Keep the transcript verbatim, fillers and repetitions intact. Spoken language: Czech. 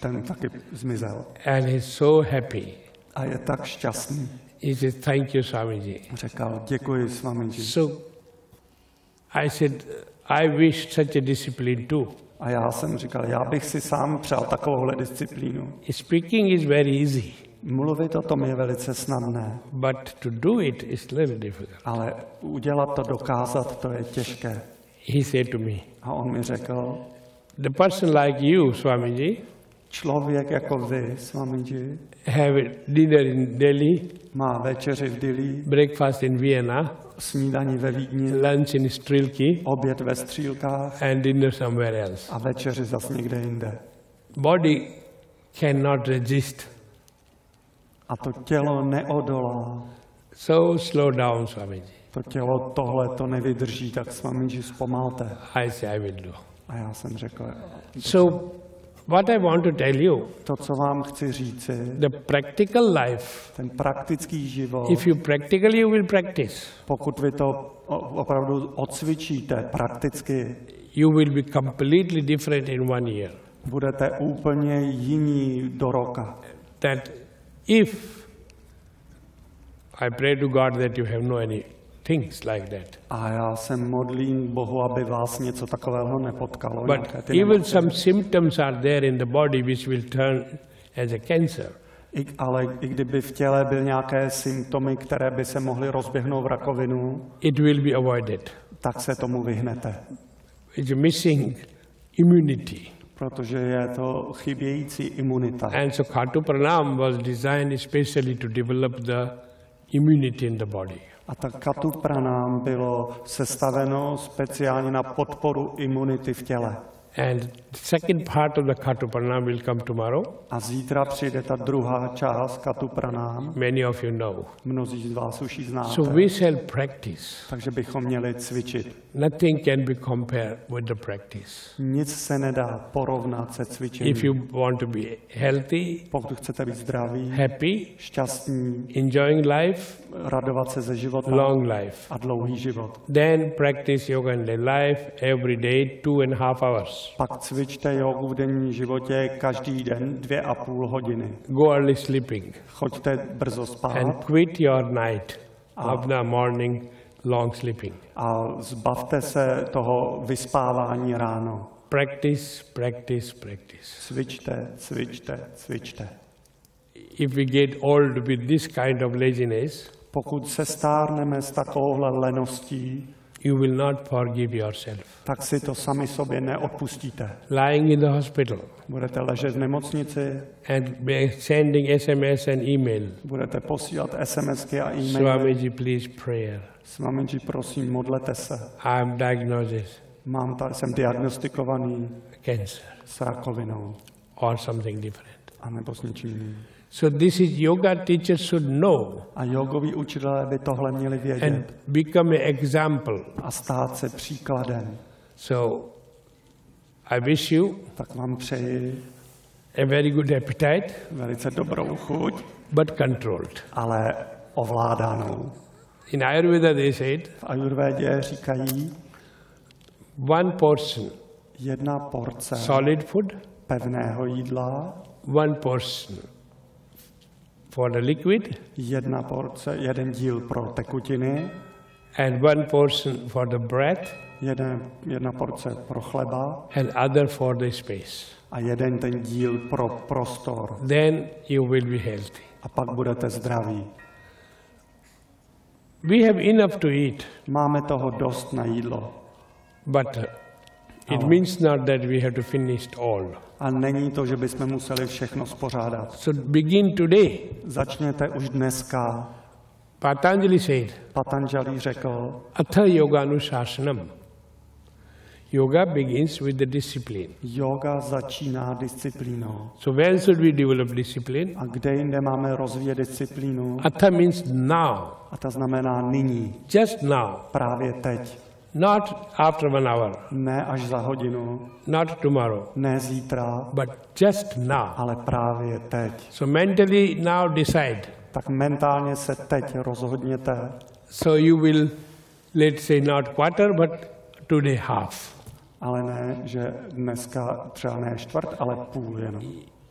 ten taky zmizel. And he's so happy. A je tak šťastný. He says, thank you, Swamiji. Říkal, děkuji, Swamiji. So I said, I wish such a discipline too. A já jsem říkal, já bych si sám přál takovouhle disciplínu. Speaking is very easy. Mluvit o tom je velice snadné. But to do it is little difficult. Ale udělat to, dokázat, to je těžké. He said to me. A on mi řekl, the person like you, Swamiji, člověk jako vy, Swamiji, have dinner in Delhi, má večeři v Dili, breakfast in Vienna, snídaní ve Vídni, lunch in Strilky, oběd ve Střílkách and dinner somewhere else. a večeři zas někde jinde. Body cannot resist. A to tělo neodolá. So slow down, Swamiji. To tělo tohle to nevydrží, tak Swamiji zpomalte. I say, I will do. A já jsem řekl, So what I want to tell you, to, co vám chci říci, the practical life, ten praktický život, if you practically you will practice, pokud vy to opravdu odcvičíte prakticky, you will be completely different in one year. Budete úplně jiní do roka. That if I pray to God that you have no any things like that. A já se modlím Bohu, aby vás něco takového nepotkalo. But even some symptoms are there in the body which will turn as a cancer. I, ale i kdyby v těle byly nějaké symptomy, které by se mohly rozběhnout v rakovinu, it will be avoided. Tak se tomu vyhnete. It's missing immunity. Protože je to chybějící imunita. And so Khatu Pranam was designed especially to develop the immunity in the body. A tak Khatu Pranam bylo sestaveno speciálně na podporu imunity v těle. And the second part of the Khatu Pranam will come tomorrow. A zítra přijde ta druhá část Khatu Pranam. Many of you know. Mnozí z vás už ji znáte. So we shall practice. Takže bychom měli cvičit. Nothing can be compared with the practice. Nic se nedá porovnat se cvičením. If you want to be healthy, pokud chcete být zdraví, happy, šťastní, enjoying life, radovat se ze života, long life, a dlouhý život. Then practice yoga in the life every day, two and a half hours. Pak cvičte jogu v denním životě každý den dvě a půl hodiny. Go early sleeping. Choďte brzo spát. And quit your night of the morning long sleeping. A zbavte se toho vyspávání ráno. Practice, practice, practice. Cvičte, cvičte, cvičte. If we get old with this kind of laziness, pokud se stárneme s takovouhle leností, you will not forgive yourself. Tak si to sami sobě neodpustíte. Lying in the hospital. Budete ležet v nemocnici. And sending S M S and email. Budete posílat SMSky a e-maily. Swamiji, please prayer. Swamiji, prosím, modlete se. I am diagnosed. Mám tady, jsem diagnostikovaný cancer. S rakovinou. Or something different. A nebo s něčím jiným. So this is yoga teachers should know. A jogoví učitelé by tohle měli vědět. And become an example. A stát se příkladem. So I wish you tak vám přeji a very good appetite, velice dobrou chuť, but controlled. Ale ovládanou. In Ayurveda they said, v Ayurvédě říkají, one portion jedna porce solid food, pevného jídla, one portion for the liquid, jedna porce, jeden díl pro tekutiny, and one portion for the bread, jeden, jedna porce pro chleba, and other for the space. A jeden ten díl pro prostor. Then you will be healthy. A pak budete zdraví. We have enough to eat. Máme toho dost na jídlo. But it means not that we have to finish all. A není to, že bychom museli všechno spořádat. So begin today. Začněte už dneska. Patanjali said, Patanjali řekl, Atha yoganusasanam. Yoga begins with the discipline. Yoga začíná disciplínou. So when should we develop discipline? A kde jinde máme rozvíjet disciplínu? Atha means now. A to znamená nyní. Just now. Právě teď. Not after one hour. Ne až za hodinu. Not tomorrow. Ne zítra. But just now. Ale právě teď. So mentally now decide. Tak mentálně se teď rozhodněte. So you will, let's say not quarter, but today half. Ale ne, že dneska třeba ne čtvrt, ale půl jenom.